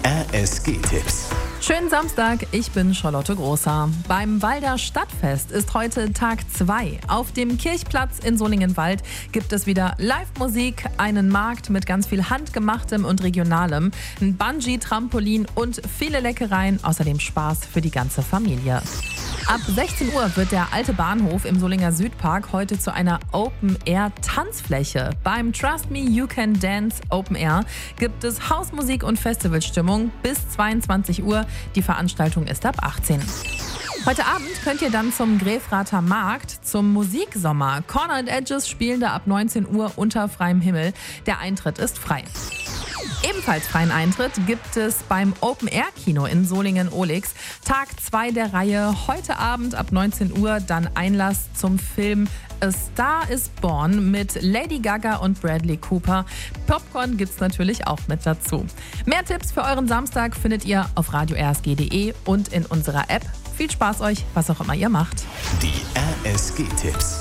RSG-Tipps. Schönen Samstag, ich bin Charlotte Großer. Beim Walder Stadtfest ist heute Tag 2. Auf dem Kirchplatz in Solingenwald gibt es wieder Live-Musik, einen Markt mit ganz viel Handgemachtem und Regionalem, ein Bungee-Trampolin und viele Leckereien, außerdem Spaß für die ganze Familie. Ab 16 Uhr wird der alte Bahnhof im Solinger Südpark heute zu einer Open-Air-Tanzfläche. Beim Trust Me You Can Dance Open Air gibt es Hausmusik und Festivalstimmung bis 22 Uhr. Die Veranstaltung ist ab 18. Heute Abend könnt ihr dann zum Grefrather Markt zum Musiksommer. Corner & Edges spielen da ab 19 Uhr unter freiem Himmel. Der Eintritt ist frei. Ebenfalls freien Eintritt gibt es beim Open-Air-Kino in Solingen-Olix. Tag 2 der Reihe, heute Abend ab 19 Uhr dann Einlass zum Film A Star is Born mit Lady Gaga und Bradley Cooper. Popcorn gibt's natürlich auch mit dazu. Mehr Tipps für euren Samstag findet ihr auf radiorsg.de und in unserer App. Viel Spaß euch, was auch immer ihr macht. Die RSG-Tipps.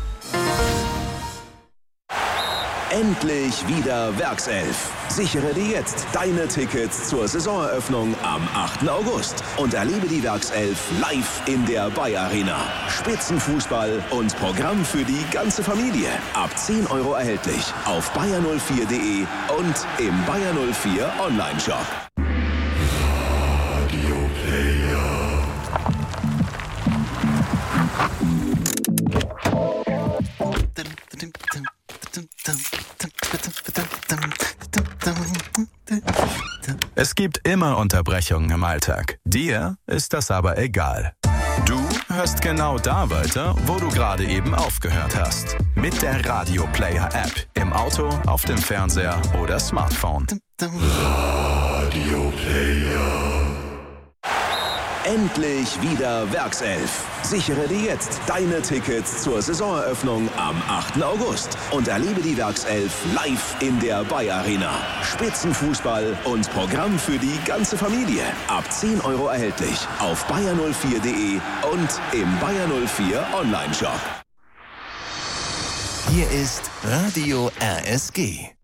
Endlich wieder Werkself. Sichere dir jetzt deine Tickets zur Saisoneröffnung am 8. August und erlebe die Werkself live in der Bayer Arena. Spitzenfußball und Programm für die ganze Familie. Ab 10 € erhältlich auf bayer04.de und im Bayer 04 Online-Shop. Es gibt immer Unterbrechungen im Alltag. Dir ist das aber egal. Du hörst genau da weiter, wo du gerade eben aufgehört hast. Mit der Radio Player App. Im Auto, auf dem Fernseher oder Smartphone. Radio Player. Endlich wieder Werkself. Sichere dir jetzt deine Tickets zur Saisoneröffnung am 8. August und erlebe die Werkself live in der Bayer Arena. Spitzenfußball und Programm für die ganze Familie. Ab 10 € erhältlich auf bayer04.de und im Bayer 04 Online-Shop. Hier ist Radio RSG.